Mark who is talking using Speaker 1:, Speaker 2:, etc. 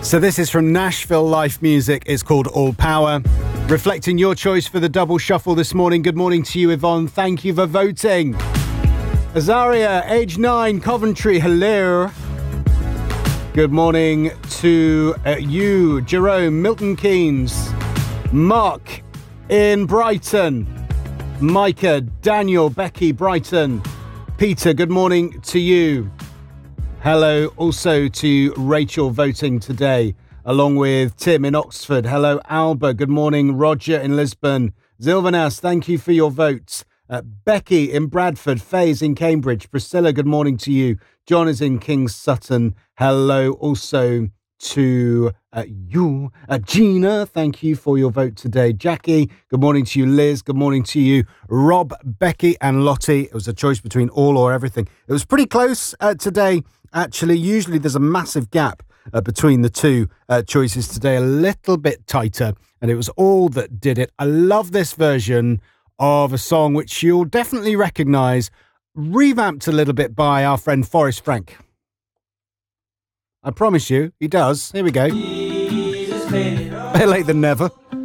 Speaker 1: So this is from Nashville Life Music. It's called All Power. Reflecting your choice for the double shuffle this morning. Good morning to you, Yvonne. Thank you for voting. Azaria, age 9, Coventry. Hello. Good morning to you, Jerome, Milton Keynes. Mark in Brighton. Micah, Daniel, Becky, Brighton. Peter, good morning to you. Hello also to Rachel voting today, along with Tim in Oxford. Hello, Alba. Good morning, Roger in Lisbon. Zilvanas, thank you for your votes. Becky in Bradford. Faye's in Cambridge. Priscilla, good morning to you. John is in King's Sutton. Hello also to you. Gina, thank you for your vote today. Jackie, good morning to you. Liz, good morning to you. Rob, Becky and Lottie. It was a choice between all or everything. It was pretty close today. Actually, usually there's a massive gap between the two choices today, a little bit tighter, and it was all that did it. I love this version of a song which you'll definitely recognise, revamped a little bit by our friend Forrest Frank. I promise you, he does. Here we go. Better late than never.